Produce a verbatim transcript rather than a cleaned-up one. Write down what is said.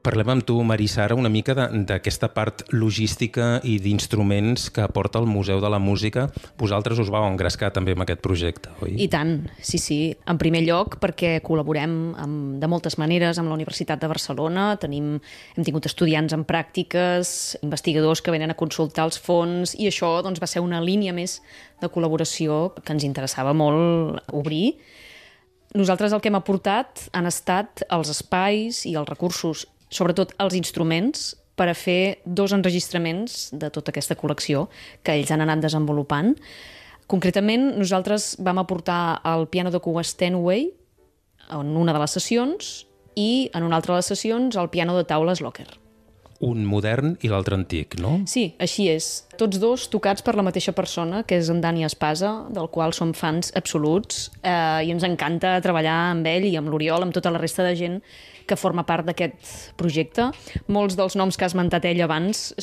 Parlem amb tu, Maria-Sara, una mica d'aquesta part logística i d'instruments que aporta el Museu de la Música. Vosaltres us vau engrescar també amb aquest projecte, oi? I tant, sí, sí. En primer lloc, perquè col·laborem amb, de moltes maneres amb la Universitat de Barcelona. Tenim, hem tingut estudiants en pràctiques, investigadors que venen a consultar els fons, i això doncs, va ser una línia més de col·laboració que ens interessava molt obrir. Nosaltres el que hem aportat han estat els espais i els recursos, sobretot els instruments, per a fer dos enregistraments de tota aquesta col·lecció que ells han anat desenvolupant. Concretament, nosaltres vam aportar el piano de Cuba Steinway en una de les sessions i en una altra de les sessions el piano de taula Slocker. Un modern i l'altre antic, no? Sí, així és. Tots dos tocats per la mateixa persona, que és en Dani Espasa, del qual som fans absoluts, eh, i ens encanta treballar amb ell i amb l'Oriol, amb tota la resta de gent que forma part d'aquest projecte. Molts dels noms que ha esmentat ell abans